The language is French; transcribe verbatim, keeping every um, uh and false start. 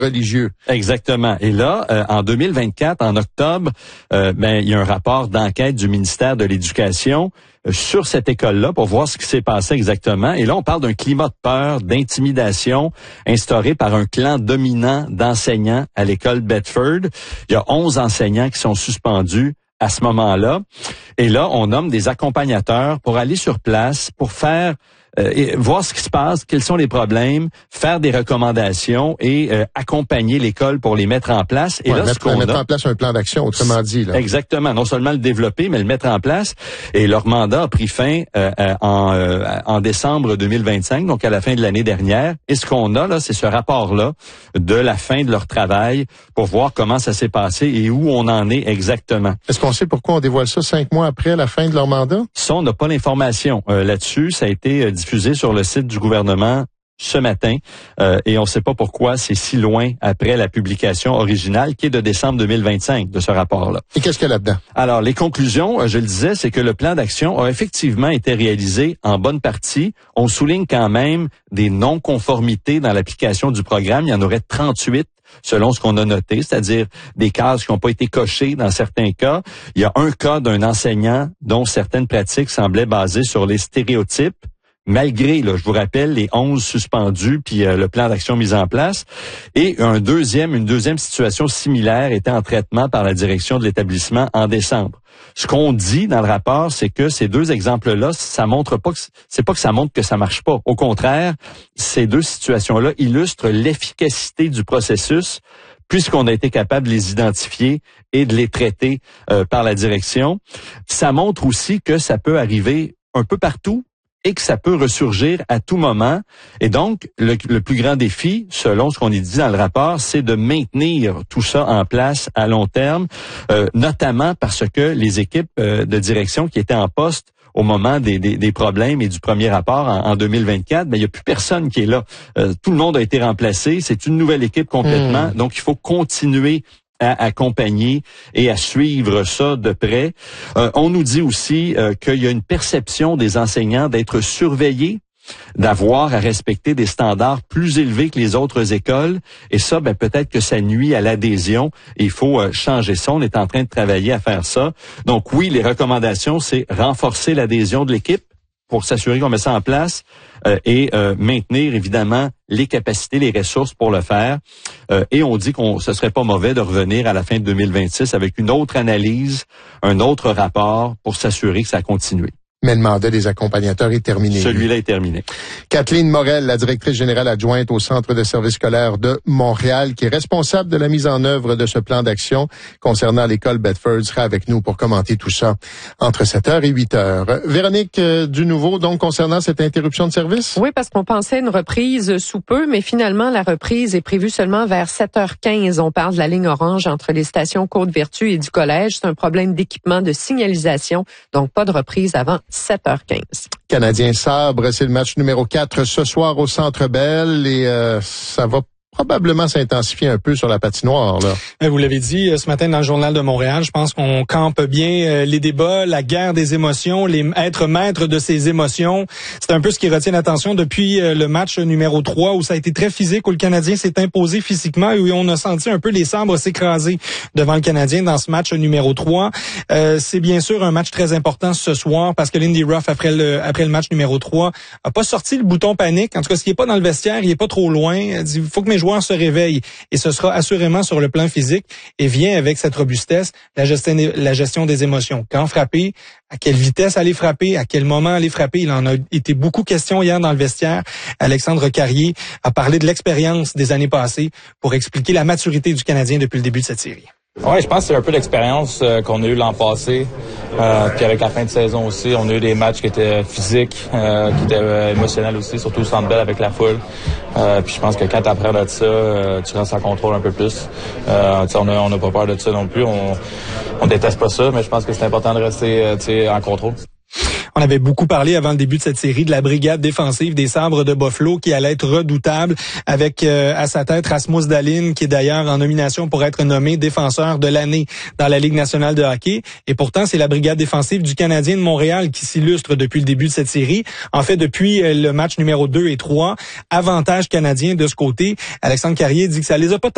religieux. Exactement. Et là, euh, en deux mille vingt-quatre, en octobre, euh, ben il y a un rapport d'enquête du ministère de l'Éducation euh, sur cette école-là pour voir ce qui s'est passé exactement. Et là, on parle d'un climat de peur, d'intimidation instauré par un clan dominant d'enseignants à l'école Bedford. Il y a onze enseignants qui sont suspendus à ce moment-là. Et là, on nomme des accompagnateurs pour aller sur place, pour faire euh, et voir ce qui se passe, quels sont les problèmes, faire des recommandations et euh, accompagner l'école pour les mettre en place. Et ouais, là, mettre, ce qu'on mettre a, en place un plan d'action, autrement dit. Là. Exactement. Non seulement le développer, mais le mettre en place. Et leur mandat a pris fin euh, en, euh, en décembre deux mille vingt-cinq, donc à la fin de l'année dernière. Et ce qu'on a là, c'est ce rapport-là de la fin de leur travail pour voir comment ça s'est passé et où on en est exactement. Est-ce qu'on sait pourquoi on dévoile ça cinq mois après la fin de leur mandat? Ça, on n'a pas l'information euh, là-dessus. Ça a été euh, diffusé sur le site du gouvernement ce matin euh, et on ne sait pas pourquoi c'est si loin après la publication originale qui est de décembre deux mille vingt-cinq de ce rapport-là. Et qu'est-ce qu'il y a là-dedans? Alors, les conclusions, je le disais, c'est que le plan d'action a effectivement été réalisé en bonne partie. On souligne quand même des non-conformités dans l'application du programme. Il y en aurait trente-huit selon ce qu'on a noté, c'est-à-dire des cases qui n'ont pas été cochées dans certains cas. Il y a un cas d'un enseignant dont certaines pratiques semblaient basées sur les stéréotypes. Malgré, là, je vous rappelle, les onze suspendus puis euh, le plan d'action mis en place. Et un deuxième, une deuxième situation similaire était en traitement par la direction de l'établissement en décembre. Ce qu'on dit dans le rapport, c'est que ces deux exemples-là, ça montre pas que c'est pas que ça montre que ça marche pas. Au contraire, ces deux situations-là illustrent l'efficacité du processus puisqu'on a été capable de les identifier et de les traiter euh, par la direction. Ça montre aussi que ça peut arriver un peu partout et que ça peut ressurgir à tout moment. Et donc, le, le plus grand défi, selon ce qu'on est dit dans le rapport, c'est de maintenir tout ça en place à long terme, euh, notamment parce que les équipes euh, de direction qui étaient en poste au moment des, des, des problèmes et du premier rapport en, en deux mille vingt-quatre, ben il y a plus personne qui est là. Euh, tout le monde a été remplacé. C'est une nouvelle équipe complètement. Mmh. Donc, il faut continuer à accompagner et à suivre ça de près. Euh, on nous dit aussi euh, qu'il y a une perception des enseignants d'être surveillés, d'avoir à respecter des standards plus élevés que les autres écoles. Et ça, ben peut-être que ça nuit à l'adhésion. Et il faut euh, changer ça. On est en train de travailler à faire ça. Donc oui, les recommandations, c'est renforcer l'adhésion de l'équipe pour s'assurer qu'on met ça en place euh, et euh, maintenir évidemment les capacités, les ressources pour le faire. Euh, et on dit qu'on ce serait pas mauvais de revenir à la fin de deux mille vingt-six avec une autre analyse, un autre rapport pour s'assurer que ça continue. Mais le mandat des accompagnateurs est terminé. Celui-là est terminé. Kathleen Morel, la directrice générale adjointe au Centre de services scolaires de Montréal, qui est responsable de la mise en œuvre de ce plan d'action concernant l'école Bedford, sera avec nous pour commenter tout ça entre sept heures et huit heures. Véronique, euh, du nouveau, donc, concernant cette interruption de service? Oui, parce qu'on pensait une reprise sous peu, mais finalement, la reprise est prévue seulement vers sept heures quinze. On parle de la ligne orange entre les stations Côte-Vertu et du collège. C'est un problème d'équipement de signalisation, donc pas de reprise avant sept heures quinze. Canadien Sabre, c'est le match numéro quatre ce soir au Centre Bell et euh, ça va probablement s'intensifier un peu sur la patinoire, là. Vous l'avez dit ce matin dans le Journal de Montréal, je pense qu'on campe bien les débats, la guerre des émotions, les être maître de ses émotions. C'est un peu ce qui retient l'attention depuis le match numéro trois où ça a été très physique, où le Canadien s'est imposé physiquement et où on a senti un peu les sabres s'écraser devant le Canadien dans ce match numéro trois. Euh, c'est bien sûr un match très important ce soir parce que Lindy Ruff, après le, après le match numéro trois, a pas sorti le bouton panique. En tout cas, s'il est pas dans le vestiaire, il est pas trop loin. Il dit, faut que mes joueurs se réveillent. Et ce sera assurément sur le plan physique et vient avec cette robustesse la gestion, la gestion des émotions. Quand frapper, à quelle vitesse aller frapper, à quel moment aller frapper. Il en a été beaucoup question hier dans le vestiaire. Alexandre Carrier a parlé de l'expérience des années passées pour expliquer la maturité du Canadien depuis le début de cette série. Oui, je pense que c'est un peu l'expérience euh, qu'on a eu l'an passé. Euh, puis avec la fin de saison aussi, on a eu des matchs qui étaient physiques, euh, qui étaient euh, émotionnels aussi, surtout au Centre Bell avec la foule. Euh, puis je pense que quand tu apprends de ça, euh, tu restes en contrôle un peu plus. Euh, on n'a on a pas peur de ça non plus. On, on déteste pas ça, mais je pense que c'est important de rester euh, en contrôle. On avait beaucoup parlé avant le début de cette série de la brigade défensive des Sabres de Buffalo qui allait être redoutable avec euh, à sa tête Rasmus Dahlin qui est d'ailleurs en nomination pour être nommé défenseur de l'année dans la Ligue nationale de hockey. Et pourtant, c'est la brigade défensive du Canadien de Montréal qui s'illustre depuis le début de cette série. En fait, depuis euh, le match numéro deux et trois, avantage canadien de ce côté. Alexandre Carrier dit que ça les a pas